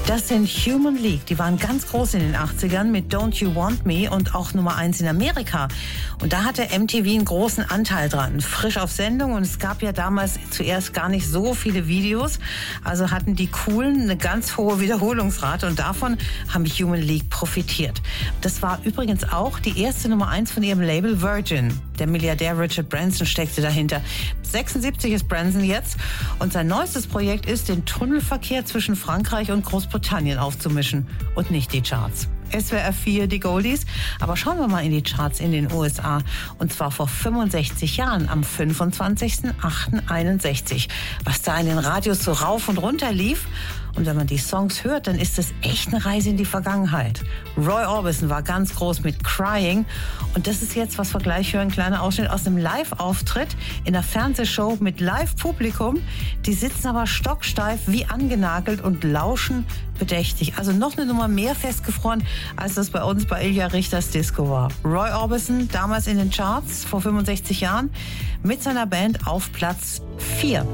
Das sind Human League. Die waren ganz groß in den 80ern mit Don't You Want Me und auch Nummer 1 in Amerika. Und da hatte MTV einen großen Anteil dran. Frisch auf Sendung, und es gab ja damals zuerst gar nicht so viele Videos. Also hatten die Coolen eine ganz hohe Wiederholungsrate, und davon haben Human League profitiert. Das war übrigens auch die erste Nummer 1 von ihrem Label Virgin. Der Milliardär Richard Branson steckte dahinter. 76 ist Branson jetzt, und sein neuestes Projekt ist, den Tunnelverkehr zwischen Frankreich und Großbritannien aufzumischen und nicht die Charts. SWR 4, die Goldies. Aber schauen wir mal in die Charts in den USA. Und zwar vor 65 Jahren, am 25.08.61. Was da in den Radios so rauf und runter lief. Und wenn man die Songs hört, dann ist das echt eine Reise in die Vergangenheit. Roy Orbison war ganz groß mit Crying. Und das ist jetzt, was wir gleich hören, ein kleiner Ausschnitt aus einem Live-Auftritt in einer Fernsehshow mit Live-Publikum. Die sitzen aber stocksteif wie angenagelt und lauschen bedächtig. Also noch eine Nummer mehr festgefroren, als das bei uns bei Ilja Richters Disco war. Roy Orbison, damals in den Charts vor 65 Jahren, mit seiner Band auf Platz 4.